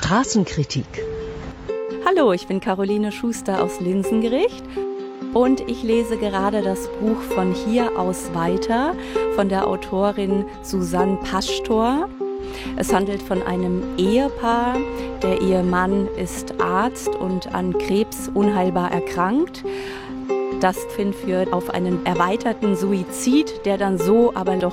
Straßenkritik. Hallo, ich bin Caroline Schuster aus Linsengericht und ich lese gerade das Buch Von hier aus weiter von der Autorin Susanne Pastor. Es handelt von einem Ehepaar. Der Ehemann ist Arzt und an Krebs unheilbar erkrankt. Das führt auf einen erweiterten Suizid, der dann so aber doch